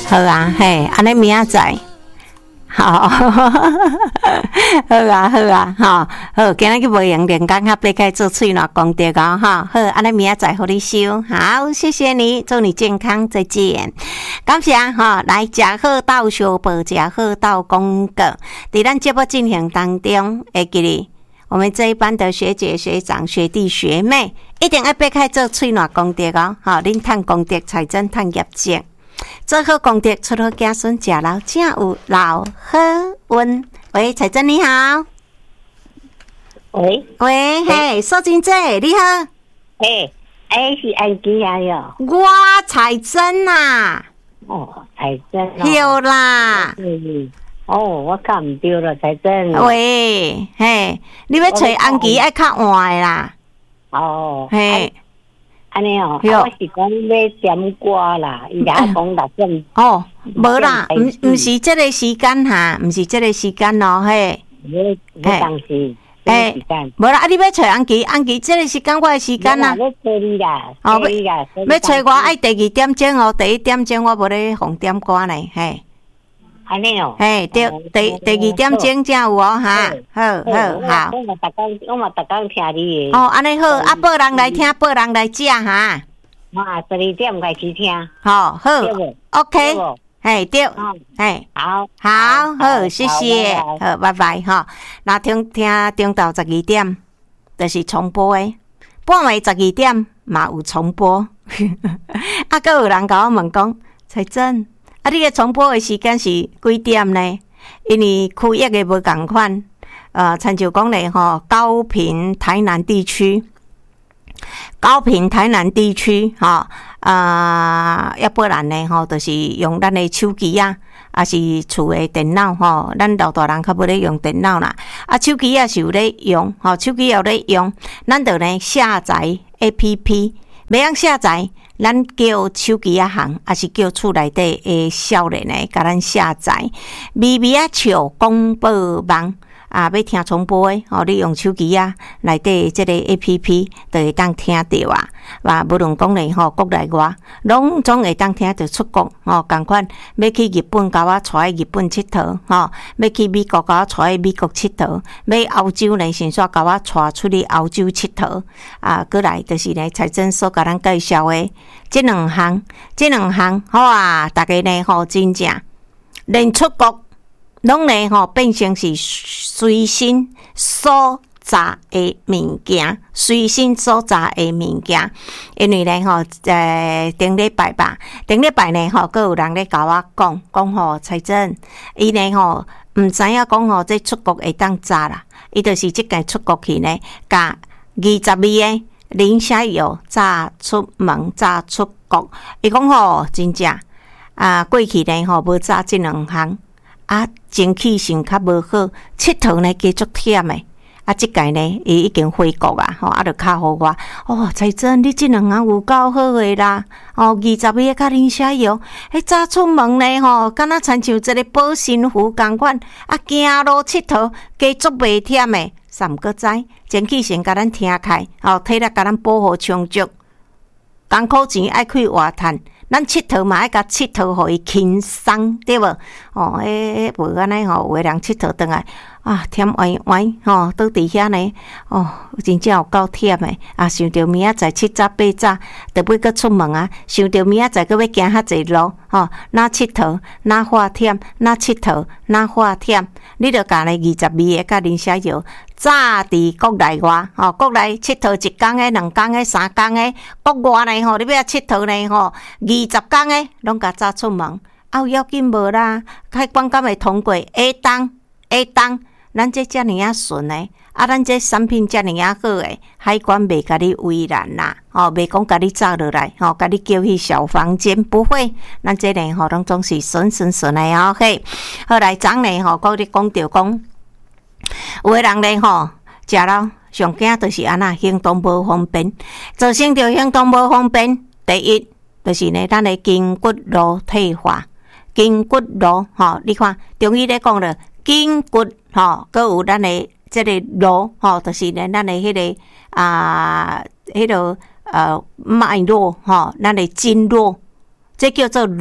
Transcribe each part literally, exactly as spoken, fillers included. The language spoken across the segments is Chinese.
好啊，嘿，安尼明仔载。好，好啊，好啊，吼，好，今日去无用连讲较爬开做喙暖功德哦，哈，好，安尼明仔载互你收，好，谢谢你，祝你健康，再见，感谢哈，来食好到小报，食好到广告，伫咱节目进行当中，会记哩，我们这一班的学姐、学长、学弟、学妹，一定要爬开做喙暖功德哦，哈，恁趁功德，财真趁业绩。做好功德，出好子孙，食老正有老好运。喂，彩珍你好。 喂喂，嘿，苏金姐你好。 嘿，哎是安吉啊哟。 我彩珍呐。 哦，彩珍哦。 有啦。 嗯。哦，我看唔到了，彩珍。 喂，嘿，你要找安吉爱较晚的啦。 哦。 嘿。 安尼哦，我是讲要点歌啦，伊甲我讲六点。 哦，无啦，毋毋是这个时间哈，毋是这个时间咯，嘿。 我我当时。 诶，无啦，啊！你要找安琪，安琪这个时间我的时间啦。 要找你啦， 哦， 要要找我爱第二点钟哦，第一点钟我无咧放点歌呢，嘿。 安尼哦。 嘿，对，第第二点钟才有哦，哈，好好好。 我嘛逐工，我嘛逐工听你的。哦，安尼好，啊，报人来听，报人来食哈。 啊，十二点开始听。 好好 ，OK。嘿，对，嘿， 好， 好，好，谢谢，好，拜拜哈。那听听中昼十二點，就是重播的，半暝十二點嘛有重播。啊，閣有人甲我問講，彩珍，啊，你個重播的時間是幾點呢？因為區域的無共款，呃，親像講咧吼，高屏台南地區。高屏台南地區，吼，啊，要不然呢，吼，就是用咱的手機啊，啊是厝的電腦，吼，咱老大人較無咧用電腦啦，啊，手機也是有咧用，吼，手機也有咧用，咱就呢下載 A P P， 要用下載，咱叫手機啊行，啊是叫厝內底的少年呢，甲咱下載，微微啊笑廣播網。啊，要聽重播誒，哦，你用手機啊，內底即個 A P P 就會當聽到啊。哇，無論講咧吼，國內外，攏總會當聽到出國吼，共款要去日本，甲我帶去日本佚佗吼；要去美國，甲我帶去美國佚佗；要歐洲呢，先煞甲我帶出去歐洲佚佗。啊，過來就是呢，財政所甲咱介紹誒，即兩項，即兩項好啊，大家呢吼真正連出國。攏咧吼變成是隨身所雜的物件，隨身所雜的物件。因為咧吼，誒頂禮拜吧，頂禮拜呢吼，閣有人咧甲我講講吼，彩珍，伊呢吼毋知影講吼，這出國會當炸啦，伊就是即個出國去呢，甲二十二個林小友炸出門，炸出國。伊講吼，真正啊，過去呢吼無炸即兩項。啊，整體性較無好，佚佗呢加足忝誒。啊，即屆呢伊已經回國啊，吼，啊，就較好我。哦，彩珍，你即兩項有夠好誒啦。哦，二十個較林小友，迄早出門呢吼，敢若親像一個保身符共款。啊，行路佚佗加足袂忝誒，啥毋過知，整體性甲咱聽開，吼，體力甲咱保護充足。艱苦錢愛開活趁。咱佚佗嘛愛甲佚佗，互伊輕鬆，對無？哦，誒，無安尼吼，有個人佚佗轉來啊，忝歪歪吼，倒佇遐呢，哦，真正有夠忝誒。啊，想着明仔載七早八早，特別閣出門啊，想着明仔載閣要行較濟路，吼，哪佚佗，哪化忝，哪佚佗，哪化忝，你著甲呢二十二個甲林小友。早佇國內外，吼，國內佚佗一工誒、兩工誒、三工誒，國外呢吼，你要佚佗呢吼，二十工誒，攏甲早出門，啊有要緊無啦？海關敢會通過？下當下當，咱這遮爾啊順誒，啊咱這產品遮爾啊好誒，海關袂甲你為難啦，吼，袂講甲你走落來，吼，甲你叫去小房間，不會，咱這呢吼，攏總是順順順誒哦嘿。後來昨呢吼，講你講着講。有個人咧吼，食了上驚就是安那行動無方便，造成着行動無方便。第一就是呢，咱的筋骨路退化，筋骨路吼，你看中醫咧講了筋骨吼，閣有咱的即個路吼，就是呢，咱的迄個啊，迄個呃脈絡吼，咱的經絡，這叫做路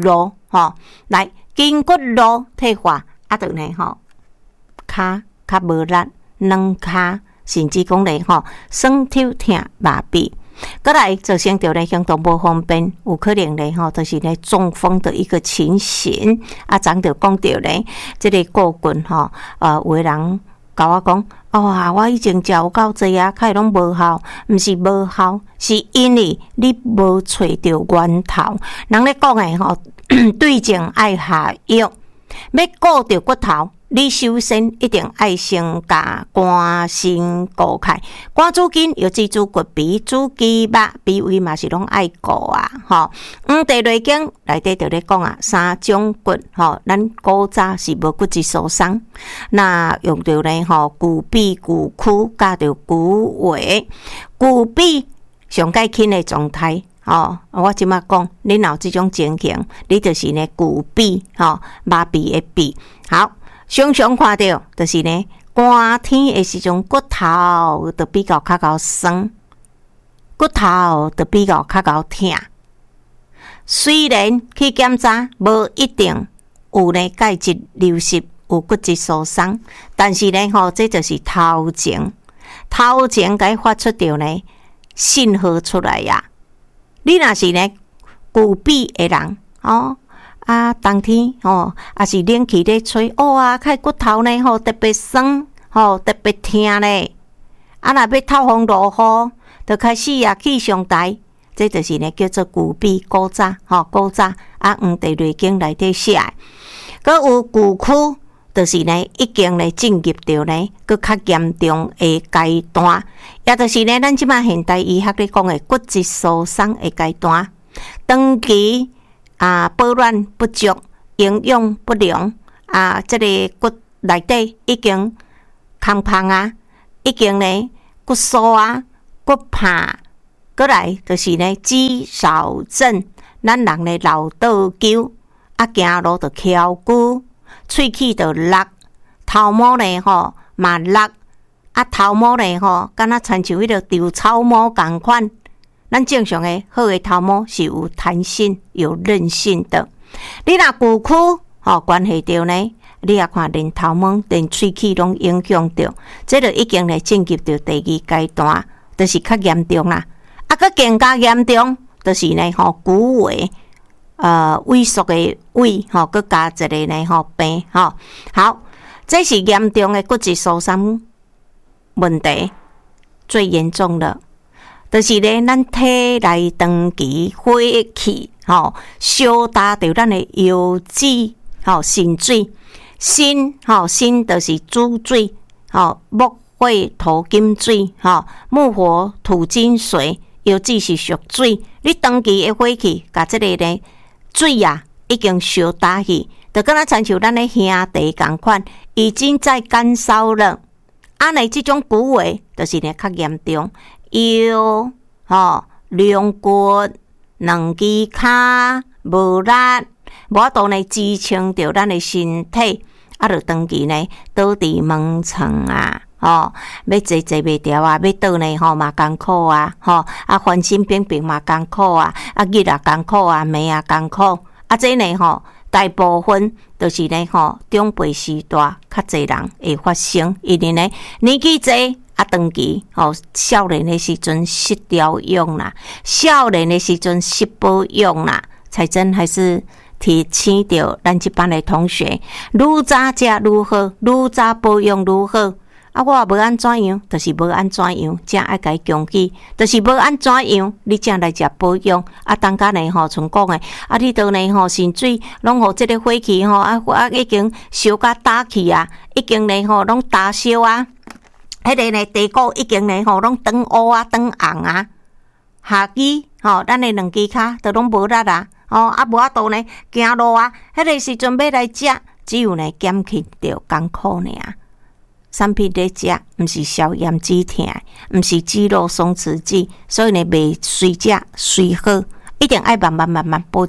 吼，来筋骨路退化，啊，就呢吼，骹较无力，软骹，甚至讲咧吼，酸痛痛麻痹。过来造成着咧行动无方便，有可能咧吼，就是咧中风的一个情形。啊，咱就讲着咧，即个骨棍吼，呃，有的人甲我讲，哦，我以前食有够济啊，开拢无效，毋是无效，是因为你无找着源头。人咧讲诶吼，对症爱下药，要顾着骨头。你首先一定爱先甲肝肾顾开，肝主筋又至主骨皮主肌肉，脾胃嘛是拢爱顾啊，吼。五地内经内底就咧讲啊，三种骨，吼，咱古早是无骨质疏松，那用着咧吼，骨臂、骨躯加着骨尾，骨臂上介轻的状态。哦，我即马讲，你若有即种情形，你就是呢骨痹，吼，麻痹的痹。好，常常看到就是呢，寒天的时阵，骨头就比较较较酸，骨头就比较较较痛。虽然去检查无一定有呢钙质流失，有骨质疏松，但是呢，吼，这就是头前，头前该发出着呢信号出来呀。你若是呢骨痹的人哦，啊冬天哦，啊是冷气咧吹，哦啊，开骨头呢吼特别酸，吼特别痛咧。啊，若要透风落雨，就开始啊气上台，这就是呢叫做骨痹古早，吼古早啊黄帝内经内底写的。佮有骨躯，就是呢已经呢进入着呢佮较严重的阶段。也就是呢，咱即马现代医学咧讲的骨质疏松的阶段，长期啊保暖不足、营养不良啊，即、这个骨内底已经空胖啊，已经呢骨疏啊、骨怕，过来就是呢肌少症，咱人咧老倒球啊，行路就翘骨，喙齿就落，头毛呢吼嘛落。啊，头毛呢吼，敢若亲像迄个稻草毛共款。咱正常诶好诶头毛是有弹性、有韧性的。你若骨躯吼关系着呢，你也看连头毛、连喙齿拢影响着，这就已经来进入着第二阶段，就是较严重啦。啊，佮更加严重，就是呢吼骨尾呃萎缩诶尾吼，佮加一个呢吼病吼。好，这是严重诶骨质疏松。问题最严重了，就是咧，咱体内长期火气吼，烧焦着咱的腰子吼，肾水，肾吼，肾就是主水吼，木火土金水吼，木火土金水，腰子是属水。你长期的火气，甲即个咧水啊，已经烧焦去，就敢若亲像咱的兄弟共款，已经在干烧了。安尼即种骨尾就是呢较严重，腰吼、两骨、两支骹无力，无法度呢支撑着咱的身体，啊，就长期呢倒伫门床啊，吼，要坐坐袂牢啊，要倒呢吼嘛艰苦啊，吼，啊翻身扁扁嘛艰苦啊，啊日也艰苦啊，暝也艰苦，啊这呢吼。大部分都是呢吼，长辈时代较侪人会发生，因为呢年纪侪啊，长期吼少年的时阵失调养啦，少年的时阵失保养啦。彩珍还是提醒着咱这班的同学，愈早食愈好，愈早保养愈好。啊，我无安怎样，就是无安怎样，正爱甲伊强记，就是无安怎样，你正来食保养。啊，当家呢吼，像讲诶，啊，你倒呢吼，肾水拢互即个火气吼，啊啊已经烧甲打去啊，已经呢吼拢打烧啊，迄个呢地骨已经呢吼拢长乌啊，长红啊，下肢吼，咱的两支骹都拢无力啊，吼啊无法度呢行路啊，迄个时阵要来食，只有呢减轻着艰苦尔。产品咧食，毋是消炎止痛，毋是肌肉松弛剂，所以呢，袂随食随喝，一定爱慢慢慢慢补充。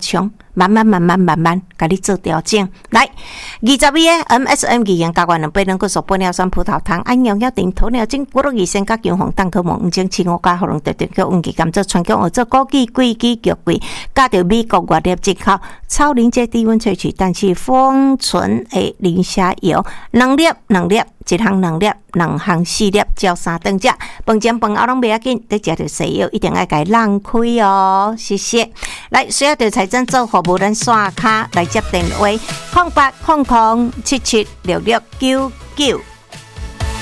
慢慢慢慢慢慢，甲你做调整。来，二十味的 M S M 二元加元两杯两骨素半尿酸葡萄糖，按用药定土尿精骨碌二仙加姜黄蛋壳蒙五精七五加喉咙特特叫运气甘蔗川芎学做枸杞桂枝菊桂，加着美国外粒进口超临界低温萃取氮气封存的磷虾油，两粒两粒。一项两粒，两项四粒，照三顿食。饭前饭后拢袂要紧，得食着西药，一定要甲伊让开哦。谢谢。来，需要着财政做服务，咱刷卡来接电话，空八空空七七六六九九。